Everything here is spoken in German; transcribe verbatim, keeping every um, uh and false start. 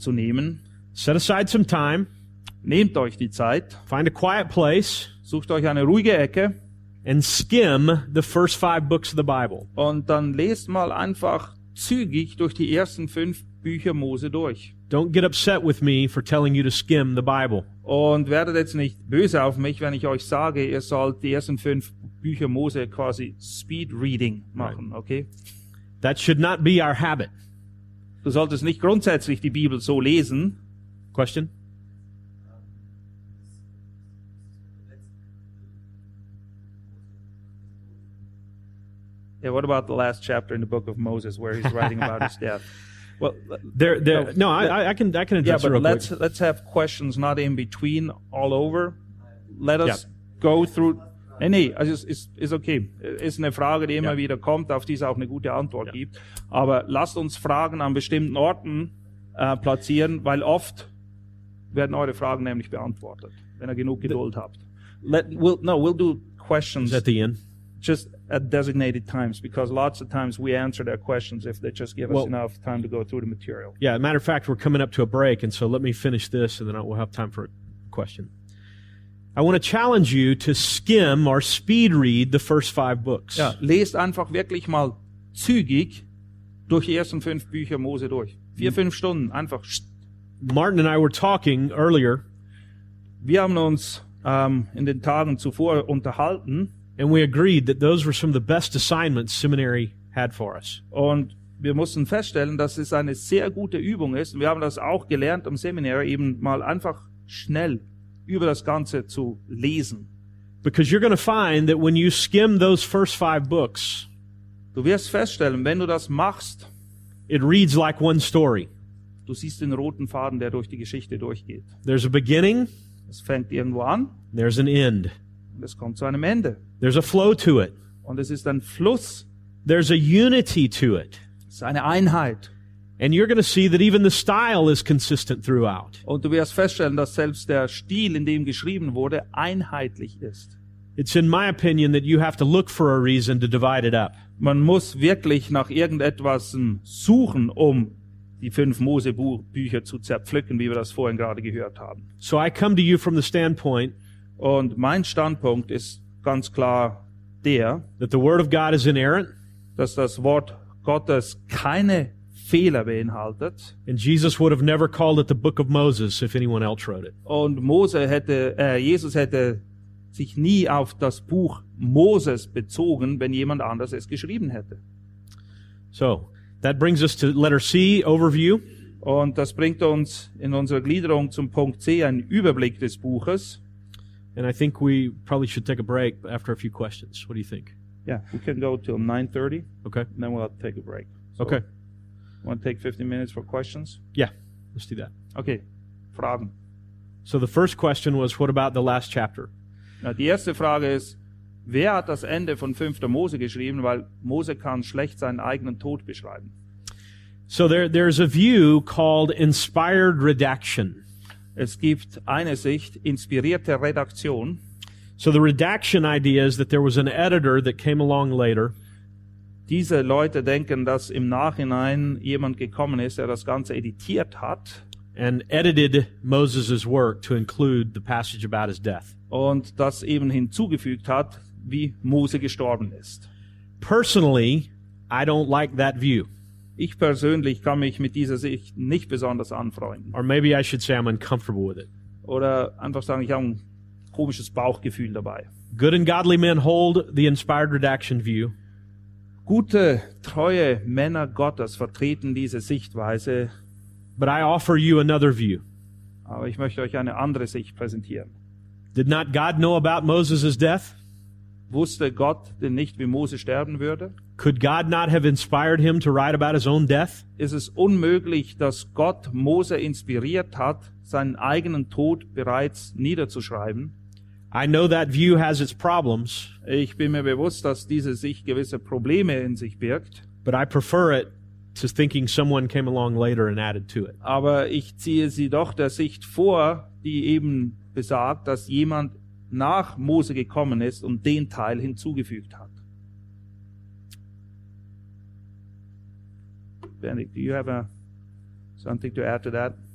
aufzunehmen. Set aside some time, Nehmt euch die Zeit, find a quiet place, sucht euch eine ruhige Ecke and skim the first five books of the Bible. und dann lest mal einfach zügig durch die ersten fünf Bücher Mose durch. Don't get upset with me for telling you to skim the Bible. Und werdet jetzt nicht böse auf mich, wenn ich euch sage, ihr sollt die ersten fünf Bücher Mose quasi Speed Reading machen, okay? That should not be our habit. Du solltest nicht grundsätzlich die Bibel so lesen. Question? Yeah, what about the last chapter in the book of Moses where he's writing about his death? Well, There, there. No, I, I can, I can yeah, address it but real let's quick. let's have questions not in between all over. Let us Yeah. go through. Nee, nee, also es ist, ist okay. Ist eine Frage, die immer Ja. wieder kommt, auf die es auch eine gute Antwort Ja. gibt. Aber lasst uns Fragen an bestimmten Orten äh, platzieren, weil oft werden eure Fragen nämlich beantwortet, wenn ihr genug Geduld habt. Let, we'll, no, we'll do questions At the end. just at designated times, because lots of times we answer their questions if they just give us Well- enough time to go through the material. Yeah, matter of fact, we're coming up to a break, and so let me finish this, and then we'll have time for a question. I want to challenge you to skim or speed read the first five books. Ja, lest einfach wirklich mal zügig durch die ersten fünf Bücher Mose durch. Vier, fünf Stunden, einfach. Martin and I were talking earlier, Wir haben uns ähm, in den Tagen zuvor unterhalten and we agreed that those were some of the best assignments seminary had for us. und wir mussten feststellen, dass es eine sehr gute Übung ist. Und wir haben das auch gelernt am Seminar, eben mal einfach schnell über das Ganze zu lesen. Because you're going to find that when you skim those first five books, Du wirst feststellen, wenn du das machst, it reads like one story. du siehst den roten Faden, der durch die Geschichte durchgeht. There's a beginning, Es fängt irgendwo an there's an end. und es kommt zu einem Ende. There's a flow to it. Und es ist ein Fluss, There's a unity to it. es ist eine Einheit. And you're going to see that even the style is consistent throughout. Und du wirst feststellen, dass selbst der Stil, in dem geschrieben wurde, einheitlich ist. It's in my opinion that you have to look for a reason to divide it up. Man muss wirklich nach irgendetwas suchen, um die fünf Mose-Bücher zu zerpflücken, wie wir das vorhin gerade gehört haben. So I come to you from the standpoint Und mein Standpunkt ist ganz klar der, that the Word of God is inerrant, dass das Wort Gottes keine Fehler beinhaltet. and Jesus would have never called it the Book of Moses if anyone else wrote it. Und Mose hätte, äh, Jesus hätte sich nie auf das Buch Moses bezogen, wenn jemand anders es geschrieben hätte. So that brings us to letter C, overview. Und das bringt uns in unserer Gliederung zum Punkt C, einen Überblick des Buches. And I think we probably should take a break after a few questions. What do you think? Yeah, we can go till nine thirty, Okay. and then we'll have to take a break. So, Okay. Want to take fifteen minutes for questions? Yeah, let's do that. Okay, Fragen. So the first question was, what about the last chapter? Na, die erste Frage ist, wer hat das Ende von fünfter Mose geschrieben? Weil Mose kann schlecht seinen eigenen Tod beschreiben. So there, there's a view called inspired redaction. Es gibt eine Sicht, inspirierte Redaktion. So the redaction idea is that there was an editor that came along later, Diese Leute denken, dass im Nachhinein jemand gekommen ist, der das Ganze editiert hat and edited Moses' work to include the passage about his death. und das eben hinzugefügt hat, wie Mose gestorben ist. Personally, I don't like that view. Ich persönlich kann mich mit dieser Sicht nicht besonders anfreunden. Or maybe I should say I'm uncomfortable with it. Oder einfach sagen, ich habe ein komisches Bauchgefühl dabei. Good and godly men hold the inspired redaction view, Gute, treue Männer Gottes vertreten diese Sichtweise, but I offer you another view. aber ich möchte euch eine andere Sicht präsentieren. Did not God know about Moses' death? Wusste Gott denn nicht, wie Mose sterben würde? Could God not have inspired him to write about his own death? Ist es unmöglich, dass Gott Mose inspiriert hat, seinen eigenen Tod bereits niederzuschreiben? I know that view has its problems, Ich bin mir bewusst, dass diese Sicht gewisse Probleme in sich birgt, but I prefer it to thinking someone came along later and added to it. aber ich ziehe sie doch der Sicht vor, die eben besagt, dass jemand nach Mose gekommen ist und den Teil hinzugefügt hat. Benedict, do you have a, something to add to that?